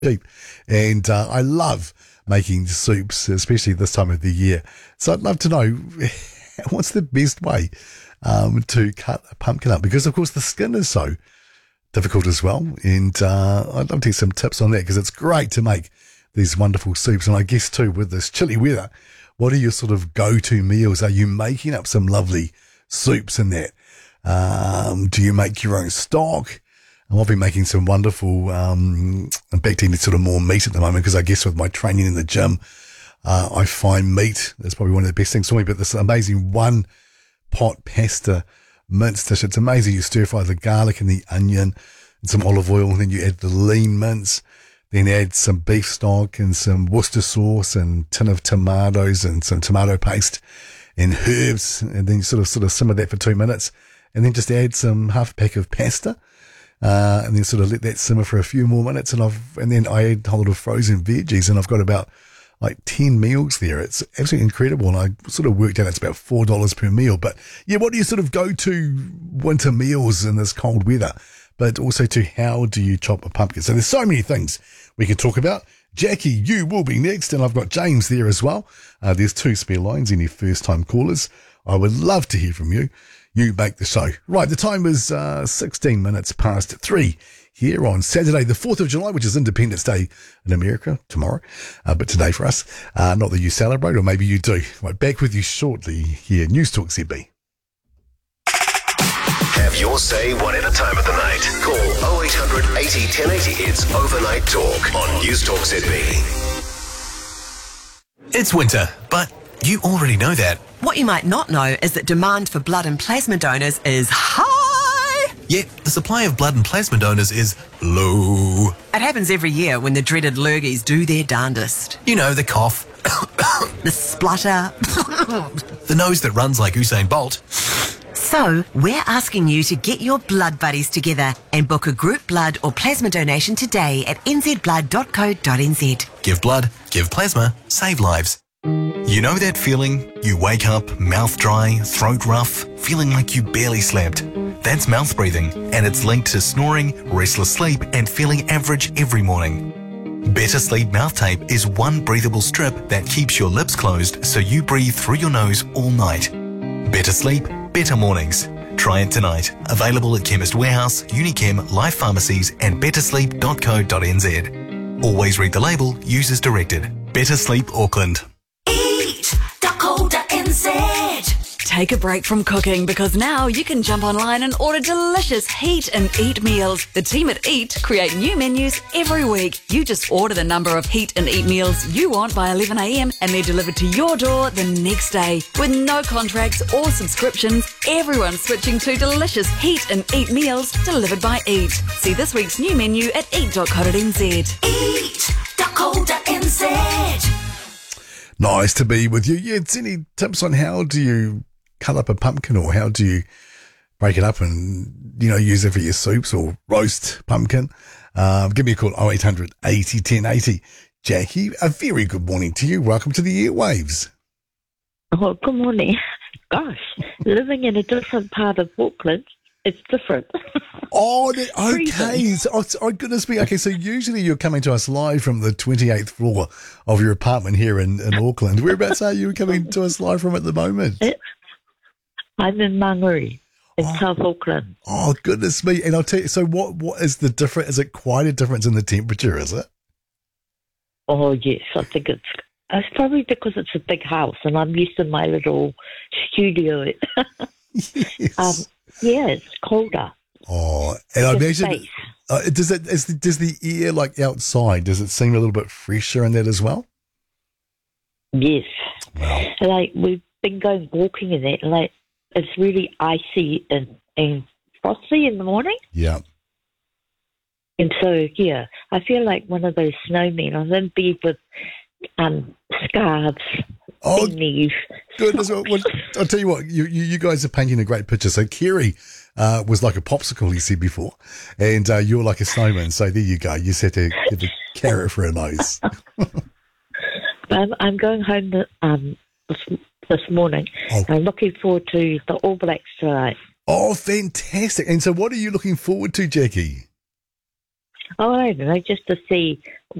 cheap. And I love making soups, especially this time of the year. So I'd love to know what's the best way to cut a pumpkin up, because of course the skin is so difficult as well. And I'd love to get some tips on that, because it's great to make these wonderful soups. And I guess too, with this chilly weather, what are your sort of go-to meals? Are you making up some lovely soups in that? Do you make your own stock? I've been making some wonderful, back to eating sort of more meat at the moment, because I guess with my training in the gym, I find meat is probably one of the best things for me. But this amazing one pot pasta mince dish, it's amazing. You stir fry the garlic and the onion and some olive oil, and then you add the lean mince, then add some beef stock and some Worcester sauce and tin of tomatoes and some tomato paste and herbs, and then you sort of simmer that for 2 minutes, and then just add some half a pack of pasta. And then sort of let that simmer for a few more minutes, and then I add a whole lot of frozen veggies, and I've got about like 10 meals there. It's absolutely incredible, and I sort of worked out it's about $4 per meal. But yeah, what do you sort of go to winter meals in this cold weather? But also to how do you chop a pumpkin? So there's so many things we can talk about. Jackie, you will be next, and I've got James there as well. There's 2 spare lines, any first-time callers. I would love to hear from you. You make the show. Right, the time is 16 minutes past 3 here on Saturday, the 4th of July, which is Independence Day in America tomorrow. But today for us, not that you celebrate, or maybe you do. Right, back with you shortly here. News Talk ZB. Have your say one at a time of the night. Call 0800 80 1080. It's Overnight Talk on News Talk ZB. It's winter, but you already know that. What you might not know is that demand for blood and plasma donors is high. Yet the supply of blood and plasma donors is low. It happens every year when the dreaded lurgies do their darndest. You know, the cough, The splutter. the nose that runs like Usain Bolt. So, we're asking you to get your blood buddies together and book a group blood or plasma donation today at nzblood.co.nz. Give blood, give plasma, save lives. You know that feeling? You wake up, mouth dry, throat rough, feeling like you barely slept. That's mouth breathing, and it's linked to snoring, restless sleep, and feeling average every morning. Better Sleep Mouth Tape is one breathable strip that keeps your lips closed so you breathe through your nose all night. Better sleep, better mornings. Try it tonight. Available at Chemist Warehouse, Unichem, Life Pharmacies, and bettersleep.co.nz. Always read the label, use as directed. Better Sleep Auckland. Take a break from cooking, because now you can jump online and order delicious Heat and Eat meals. The team at Eat create new menus every week. You just order the number of Heat and Eat meals you want by 11 a.m. and they're delivered to your door the next day. With no contracts or subscriptions, everyone's switching to delicious Heat and Eat meals delivered by Eat. See this week's new menu at eat.co.nz. Eat.co.nz. Nice to be with you. Yeah, any tips on how do you cut up a pumpkin, or how do you break it up and, use it for your soups or roast pumpkin? Give me a call, 0800 80 1080. Jackie, a very good morning to you. Welcome to the airwaves. Oh, good morning. Gosh, living in a different part of Auckland, it's different. Oh, okay. Oh, goodness me. Okay, so usually you're coming to us live from the 28th floor of your apartment here in Auckland. Whereabouts are you coming to us live from at the moment? I'm in Mangere in South Auckland. Oh, goodness me. And I'll tell you, so what is the difference? Is it quite a difference in the temperature, is it? Oh, yes. I think it's probably because it's a big house and I'm used to my little studio. Yes. Yeah, it's colder. Oh, and I imagine, does the air, like outside, does it seem a little bit fresher in that as well? Yes. Wow. Like, we've been going walking in that, like, it's really icy and frosty in the morning. Yeah. And so, yeah, I feel like one of those snowmen. I'm in bed with scarves, beanies. Goodness. Well, I'll tell you what, you guys are painting a great picture. So Kerry was like a popsicle, he said before, and you're like a snowman. So there you go. You just had to get the carrot for a nose. I'm going home this morning. Oh. I'm looking forward to the All Blacks tonight. Oh, fantastic. And so what are you looking forward to, Jackie? I don't know, just to see